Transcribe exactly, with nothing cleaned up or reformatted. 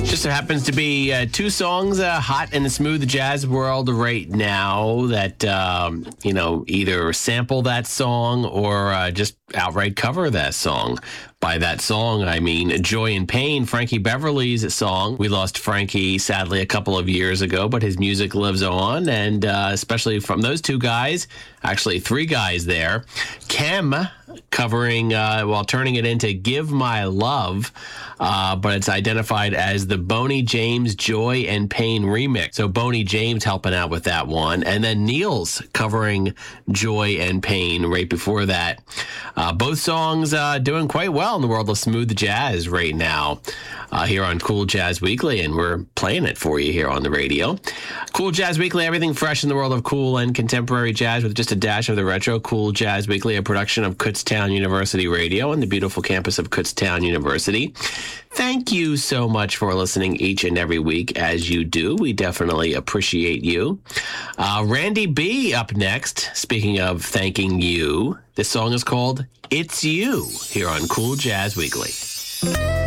Just so happens to be uh, two songs uh, hot in the smooth jazz world right now that, um, you know, either sample that song or uh, just outright cover that song. By that song, I mean Joy and Pain, Frankie Beverly's song. We lost Frankie, sadly, a couple of years ago, but his music lives on, and uh, especially from those two guys, actually three guys there. Kem covering, uh, while turning it into Give My Love, uh, but it's identified as the Boney James Joy and Pain remix. So Boney James helping out with that one. And then Niels covering Joy and Pain right before that. Uh, both songs uh, doing quite well in the world of smooth jazz right now uh, here on Cool Jazz Weekly, and we're playing it for you here on the radio. Cool Jazz Weekly, everything fresh in the world of cool and contemporary jazz with just a dash of the retro. Cool Jazz Weekly, a production of Kutztown University Radio and the beautiful campus of Kutztown University. Thank you so much for listening each and every week as you do. We definitely appreciate you. Uh, Randy B up next. Speaking of thanking you, this song is called It's You here on Cool Jazz Weekly.